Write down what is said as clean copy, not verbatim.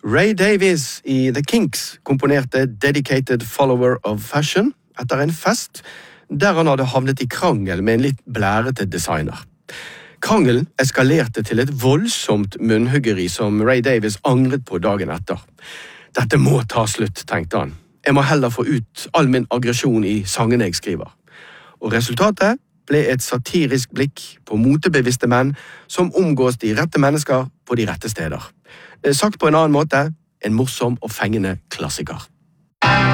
Ray Davies i The Kinks komponerte Dedicated Follower of Fashion etter en fest der han hadde havnet i krangel med en litt blærete designer. Krangelen eskalerte til et voldsomt munnhuggeri som Ray Davies angret på dagen etter. Dette må ta slutt, tenkte han. Jeg må heller få ut all min aggresjon i sangene jeg skriver. Og resultatet ble et satirisk blikk på motebevisste menn som omgås de rette mennesker på de rette steder. Sagt på en annen måte, en morsom og fengende klassiker.